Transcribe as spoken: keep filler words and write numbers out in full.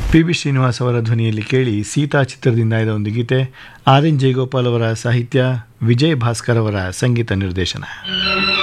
P B Srinivas ಅವರ ಧ್ವನಿಯಲ್ಲಿ ಕೇಳಿ ಸೀತಾ ಚಿತ್ರದಿಂದ ಇದ ಒಂದು ಗೀತೆ. ಆರ್ ಎನ್ ಜಯಗೋಪಾಲ್ ಅವರ ಸಾಹಿತ್ಯ, ವಿಜಯ್ ಭಾಸ್ಕರ್ ಅವರ ಸಂಗೀತ ನಿರ್ದೇಶನ.